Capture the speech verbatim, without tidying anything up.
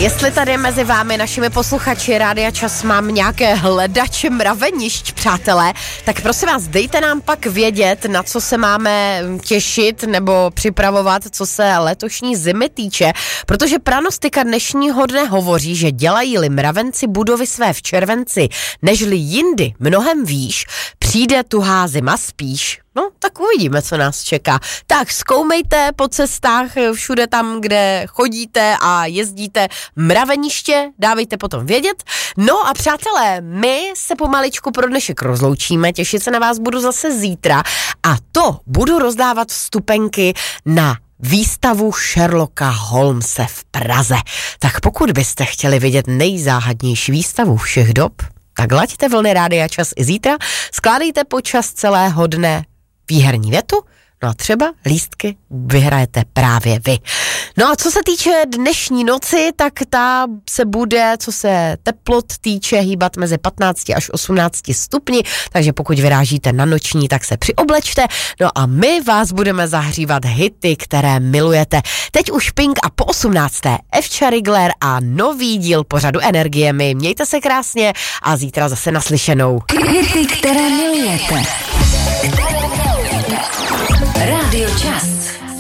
Jestli tady mezi vámi, našimi posluchači Rádia Čas, mám nějaké hledače mravenišť, přátelé, tak prosím vás, dejte nám pak vědět, na co se máme těšit nebo připravovat, co se letošní zimy týče, protože pranostika dnešního dne hovoří, že dělají-li mravenci budovy své v červenci, nežli jindy mnohem výš, přijde tuhá zima spíš. No, tak uvidíme, co nás čeká. Tak zkoumejte po cestách všude tam, kde chodíte a jezdíte mraveniště, dávejte potom vědět. No a přátelé, my se pomaličku pro dnešek rozloučíme, těšit se na vás budu zase zítra a to budu rozdávat vstupenky na výstavu Sherlocka Holmese v Praze. Tak pokud byste chtěli vidět nejzáhadnější výstavu všech dob, tak laďte vlny Rádia Čas i zítra, skládejte počas celého dne výherní větu, no a třeba lístky vyhrajete právě vy. No a co se týče dnešní noci, tak ta se bude, co se teplot týče, hýbat mezi patnácti až osmnácti stupni, takže pokud vyrážíte na noční, tak se přioblečte, no a my vás budeme zahřívat hity, které milujete. Teď už Pink a po osmnácté Evča Rigler a nový díl pořadu Energiemi. Mějte se krásně a zítra zase naslyšenou. Hity, které milujete. Rádio Čas.